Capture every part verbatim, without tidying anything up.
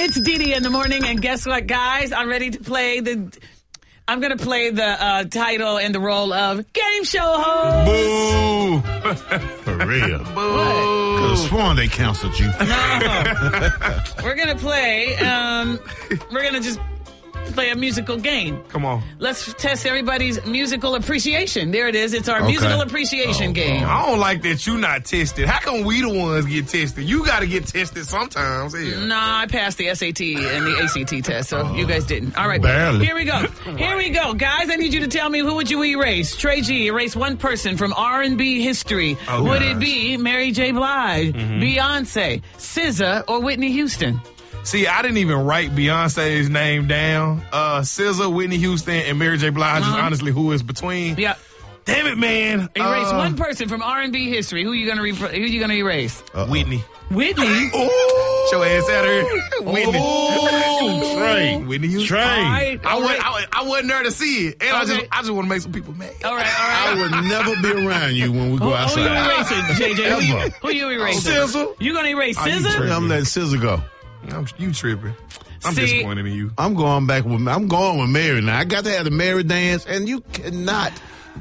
It's Didi in the morning, and guess what, guys? I'm ready to play the. I'm going to play the uh, title and the role of game show host. Boo! For real. Boo! Could have sworn they canceled you. No. We're going to play. Um, we're going to just play a musical game. Come on. Let's test everybody's musical appreciation. There it is. It's our Okay. musical appreciation Oh, game. I don't like that you not tested. How come we the ones get tested? You got to get tested sometimes. Yeah. Nah, I passed the S A T and the A C T test, so you guys didn't. All right, Barely. here we go. Here we go, guys. I need you to tell me, who would you erase? Trey G, erase one person from R and B history. Oh, would gosh. it be Mary J. Blige, Beyonce, S Z A, or Whitney Houston? See, I didn't even write Beyonce's name down. Uh, S Z A, Whitney Houston, and Mary J. Blige Uh-huh. is honestly who is between. Yeah. Damn it, man. Erase Uh, one person from R and B history. Who you gonna re- who you gonna erase? Whitney. Whitney. Ooh. Show your ass out here. Whitney. Oh, Trey. Whitney Houston. Trey. All right. I, all was, right. I, I wasn't there to see it. And I Okay. just I just want to make some people mad. All right. All I right. would never be around you when we go Who, who outside. you erasing, J J? Who you, Ever. who you erasing? S Z A. You gonna erase Oh, you S Z A? tripping. I'm letting S Z A go. I'm, you tripping. I'm See- disappointed in you. I'm going back with. I'm going with Mary now. I got to have the Mary dance, and you cannot,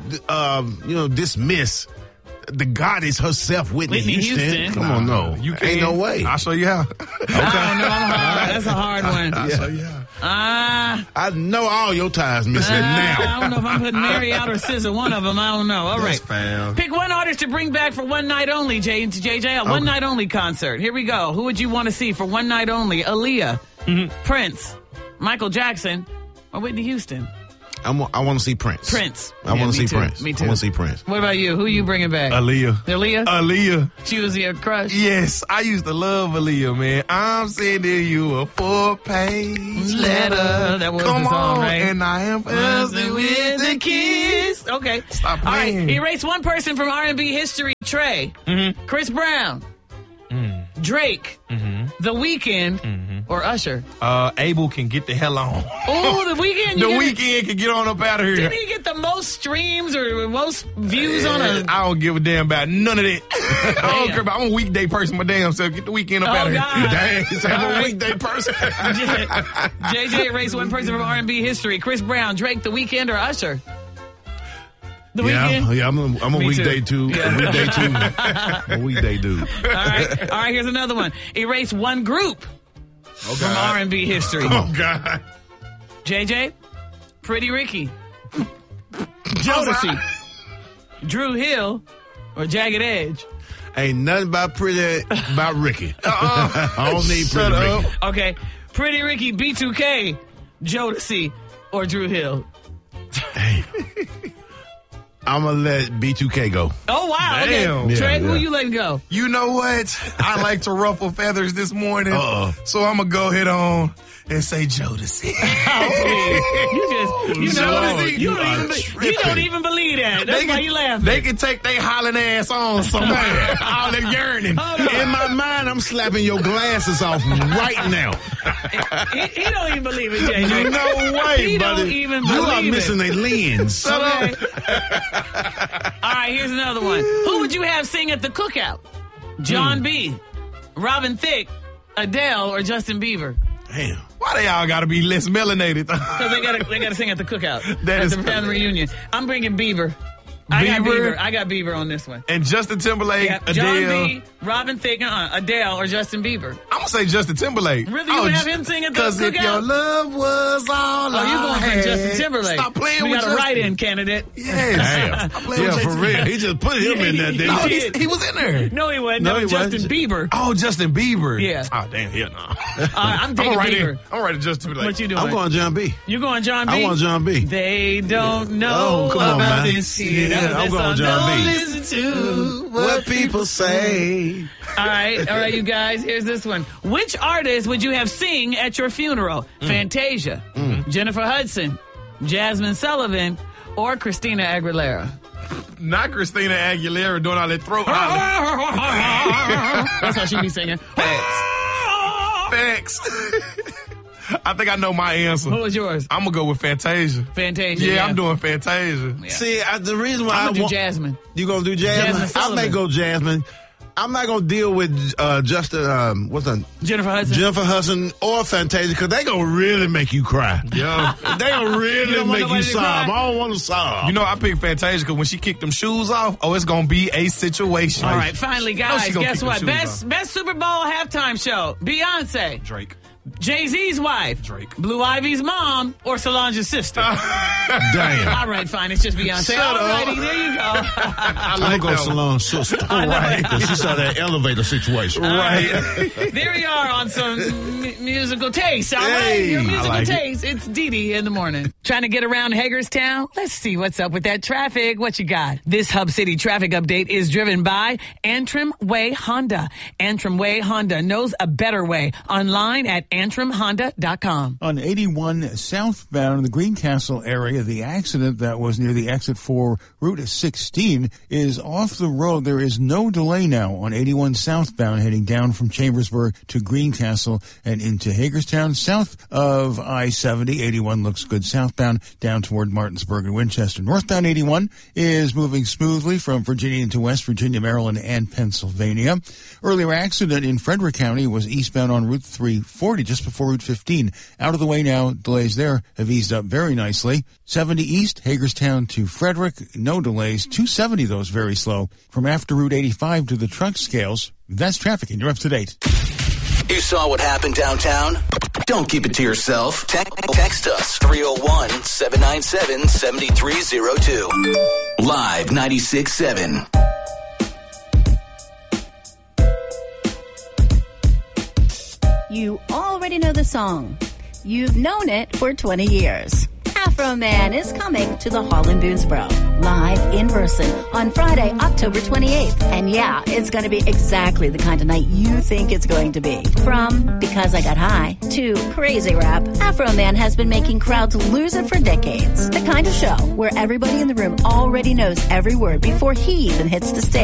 um, you know, dismiss the goddess herself, Whitney, Whitney Houston. Houston. Come on, no, You ain't can. no way. I'll show you how. I don't know. I'm hard. That's a hard one. I'll show you how. Ah. I know all your ties missing Uh, now. I don't know if I'm putting Mary out or S Z A. One of them. I don't know. All right. That's foul. Pick one artist to bring back for one night only, J J. J. A one night only concert. Here we go. Who would you want to see for one night only? Aaliyah, Prince, Michael Jackson, or Whitney Houston? I'm, I want to see Prince. Prince. I Yeah, want me to see too. Prince. Me too. I want to see Prince. What about you? Who you bringing back? Aaliyah. Aaliyah? Aaliyah. She was your crush? Yes, I used to love Aaliyah, man. I'm sending you a four-page letter. That was Come the song, on, right? and I am buzzing with the kiss. Okay. Stop All right. playing. Erase one person from R and B history. Trey. Mm-hmm. Chris Brown. Mm. Drake. The Weeknd. Or Usher. Uh, Abel can get the hell on. Oh, The Weeknd. The you get- Weekend can get on up out of here. Didn't he get the most streams or most views on a... I don't give a damn about none of that. I don't Damn. care about. I'm a weekday person, my damn self. Get the weekend up Oh, out of here. God. Dang, I'm All a right. weekday person. J J erased one person from R and B history. Chris Brown, Drake, The Weeknd, or Usher? The Yeah, Weeknd? I'm, yeah, I'm a, I'm a Me weekday too. too. Yeah. A weekday too. I'm a weekday dude. All right. All right, here's another one. Erase one group Oh, from R and B history. Oh God. J J, Pretty Ricky, Jodeci, Drew Hill, or Jagged Edge? Ain't nothing about pretty about Ricky. I don't need Shut pretty up. Ricky. Okay, Pretty Ricky, B two K, Jodeci, or Drew Hill? I'm gonna let B two K go. Oh, wow. Damn. Okay. Trey, Yeah, who yeah. you letting go? You know what? I like to ruffle feathers this morning. Uh-uh. So I'm going to go ahead on and say Jodeci. Oh, please. You just, you know, Jodeci, you, you don't are even, you tripping. don't even believe that. That's why you laughing. They can take their hollering ass on somewhere. All that yearning. Hold on. In my mind, I'm slapping your glasses off right now. he, he don't even believe it, J J. No way, He buddy. don't even you are believe missing it. a lens. Okay. All right, here's another one. Who would you have sing at the cookout? John Hmm. B., Robin Thicke, Adele, or Justin Bieber? Damn. Why they all got to be less melanated? Because they got they got to sing at the cookout. That at is the family correct. reunion. I'm bringing Bieber. I got Bieber? Bieber. I got Bieber on this one. And Justin Timberlake, Yeah, Adele. John B., Robin Thicke, uh, Adele, or Justin Bieber. I'm going to say Justin Timberlake. Really? You would have him sing at the Because if cookout? your love was all Oh, you I going for had. Justin Timberlake? Stop playing we with got a Justin. write-in candidate. Yes. Damn. Stop playing Yeah, with for Justin. real. He just put him in there, He didn't No, he? he's, he was in there. No, he wasn't. No, No, he Justin wasn't. Bieber. Oh, Justin Bieber. Yeah. Oh, damn. Yeah, no. Uh, I'm I'm taking right Bieber. in. I'm right to Justin Timberlake. What you doing? I'm going John B. You going John B? I want John B. They don't know Oh, come on, about man. this Yeah, shit. That was I'm that going song. John Don't B. listen to What people say. All right, all right, you guys. Here's this one. Which artist would you have sing at your funeral? Mm. Fantasia, Jennifer Hudson, Jasmine Sullivan, or Christina Aguilera? Not Christina Aguilera doing all that throat hollering. That's how she be singing. Facts. I think I know my answer. What was yours? I'm going to go with Fantasia. Fantasia. Yeah, I'm doing Fantasia. Yeah. See, I, the reason why I'm I gonna do want Jasmine. you gonna do Jasmine. Jasmine I Sullivan. may go Jasmine, I'm not gonna deal with uh, Justin. Um, what's that? Jennifer Hudson. Jennifer Hudson or Fantasia, because they gonna really make you cry. Yeah. They gonna really don't want make you nobody to sob. cry? I don't want to sob. You know, I picked Fantasia because when she kicked them shoes off, oh, it's going to be a situation. All right, finally, No, guys, she gonna guess kick them what? shoes Best off. best Super Bowl halftime show: Beyonce, Drake. Jay-Z's wife, Drake. Blue Ivy's mom, or Solange's sister. Damn. All right, fine. It's just Beyonce. Shut All up. righty, there you go. I I'm like gonna that go one. Solange's sister. Right. Because she saw that elevator situation. Right. There we are on some m- musical taste. All right, Hey, your I musical like it. taste. It's Dee Dee in the morning. Trying to get around Hagerstown? Let's see what's up with that traffic. What you got? This Hub City traffic update is driven by Antrim Way Honda. Antrim Way Honda knows a better way. Online at antrim honda dot com. On eighty-one southbound in the Greencastle area, the accident that was near the exit for Route sixteen is off the road. There is no delay now on eighty-one southbound heading down from Chambersburg to Greencastle and into Hagerstown. South of I seventy, eighty-one looks good southbound down toward Martinsburg and Winchester. Northbound eighty-one is moving smoothly from Virginia into West Virginia, Maryland, and Pennsylvania. Earlier accident in Frederick County was eastbound on Route three forty just before Route fifteen. Out of the way now, delays there have eased up very nicely. seventy east, Hagerstown to Frederick, no delays. two seventy, though, is very slow. From after Route eighty-five to the truck scales, that's traffic, and you're up to date. You saw what happened downtown? Don't keep it to yourself. Te- text us three oh one, seven nine seven, seven three oh two. Live ninety-six point seven. You already know the song. You've known it for twenty years. Afro Man is coming to the Hall in Boonesboro, live in person on Friday, October twenty-eighth. And yeah, it's going to be exactly the kind of night you think it's going to be. From Because I Got High to Crazy Rap, Afro Man has been making crowds lose it for decades. The kind of show where everybody in the room already knows every word before he even hits the stage.